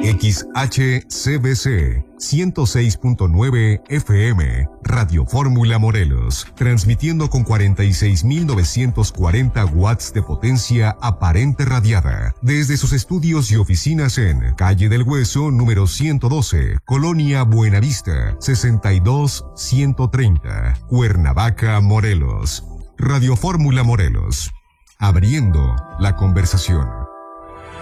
XHCBC 106.9 FM, Radio Fórmula Morelos, transmitiendo con 46.940 watts de potencia aparente radiada, desde sus estudios y oficinas en Calle del Hueso, número 112, Colonia Buenavista, 62130, Cuernavaca, Morelos. Radio Fórmula Morelos, abriendo la conversación.